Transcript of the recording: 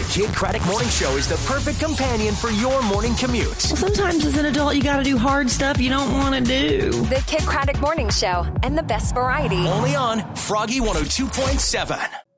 Kidd Kraddick Morning Show is the perfect companion for your morning commute. Well, sometimes as an adult, you got to do hard stuff you don't want to do. The Kidd Kraddick Morning Show and the best variety. Only on Froggy 102.7.